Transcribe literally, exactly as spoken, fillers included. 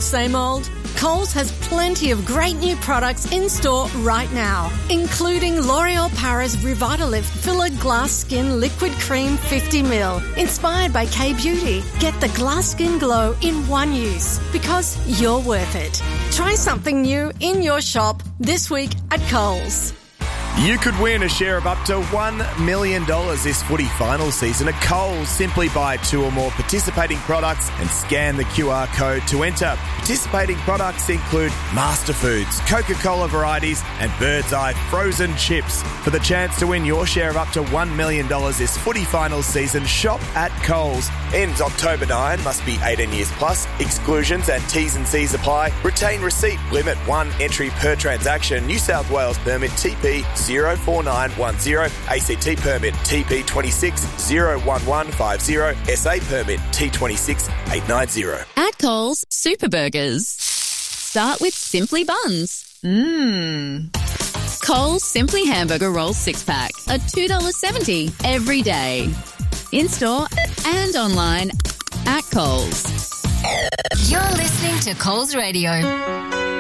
same old? Coles has plenty of great new products in store right now, including L'Oreal Paris Revitalift Filler Glass Skin Liquid Cream fifty milliliters, inspired by K-Beauty. Get the glass skin glow in one use, because you're worth it. Try something new in your shop this week at Coles. You could win a share of up to one million dollars this footy final season at Coles. Simply buy two or more participating products and scan the Q R code to enter. Participating products include Master Foods, Coca-Cola varieties and Bird's Eye frozen chips. For the chance to win your share of up to one million dollars this footy final season, shop at Coles. Ends October ninth, must be eighteen years plus. Exclusions and T's and C's apply. Retain receipt, limit one entry per transaction. New South Wales permit T P zero four nine one zero, A C T permit T P two six zero one one five zero, S A permit T two six eight nine zero. At Coles, Super Burgers start with Simply Buns. Mmm. Coles Simply Hamburger Roll six pack, are two dollars seventy every day. In-store and online at Coles. You're listening to Coles Radio.